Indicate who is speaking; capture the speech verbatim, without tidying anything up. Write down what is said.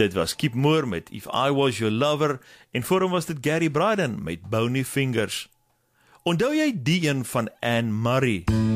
Speaker 1: Dit was Keep Moore met If I Was Your Lover en voor hom was dit Gary Bryden met Bony Fingers. Onthou jy die een van Anne Murray?